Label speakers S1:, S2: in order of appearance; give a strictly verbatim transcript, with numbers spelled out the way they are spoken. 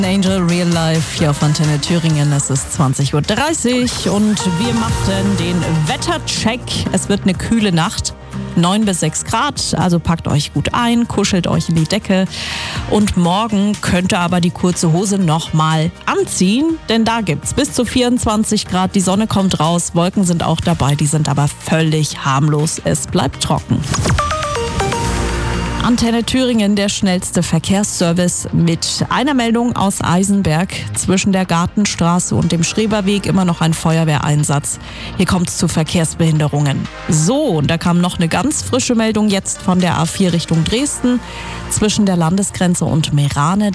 S1: Angel Real Life hier auf Antenne Thüringen. Es ist zwanzig Uhr dreißig und wir machen den Wettercheck. Es wird eine kühle Nacht. neun bis sechs Grad, also packt euch gut ein, kuschelt euch in die Decke. Und morgen könnt ihr aber die kurze Hose nochmal anziehen, denn da gibt's bis zu vierundzwanzig Grad. Die Sonne kommt raus, Wolken sind auch dabei, die sind aber völlig harmlos. Es bleibt trocken. Antenne Thüringen, der schnellste Verkehrsservice mit einer Meldung aus Eisenberg. Zwischen der Gartenstraße und dem Schreberweg immer noch ein Feuerwehreinsatz. Hier kommt es zu Verkehrsbehinderungen. So, und da kam noch eine ganz frische Meldung jetzt von der A vier Richtung Dresden. Zwischen der Landesgrenze und Meerane.